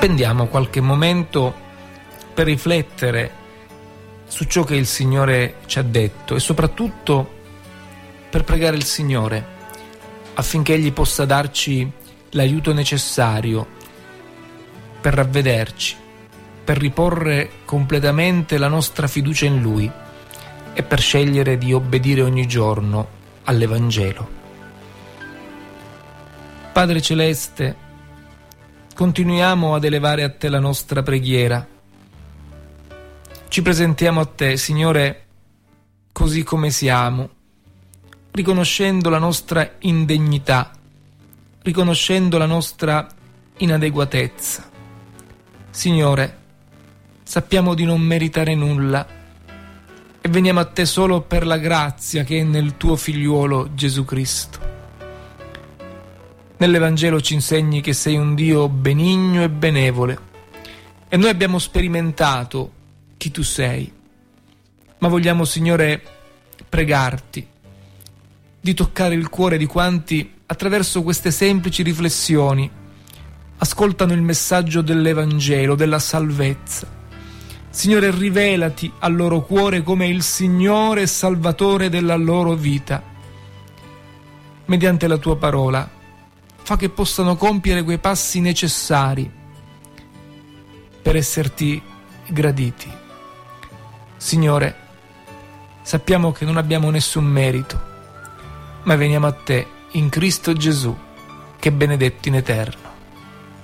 spendiamo qualche momento per riflettere su ciò che il Signore ci ha detto e soprattutto per pregare il Signore affinché Egli possa darci l'aiuto necessario per ravvederci, per riporre completamente la nostra fiducia in Lui e per scegliere di obbedire ogni giorno all'Evangelo. Padre Celeste, continuiamo ad elevare a Te la nostra preghiera. Ci presentiamo a Te, Signore, così come siamo, riconoscendo la nostra indegnità, riconoscendo la nostra inadeguatezza. Signore, sappiamo di non meritare nulla e veniamo a Te solo per la grazia che è nel Tuo Figliuolo Gesù Cristo. Nell'Evangelo ci insegni che sei un Dio benigno e benevole e noi abbiamo sperimentato chi Tu sei. Ma vogliamo, Signore, pregarti di toccare il cuore di quanti, attraverso queste semplici riflessioni, ascoltano il messaggio dell'Evangelo, della salvezza. Signore, rivelati al loro cuore come il Signore e Salvatore della loro vita. Mediante la Tua parola, fa che possano compiere quei passi necessari per esserti graditi. Signore, sappiamo che non abbiamo nessun merito, ma veniamo a Te in Cristo Gesù, che è benedetto in eterno.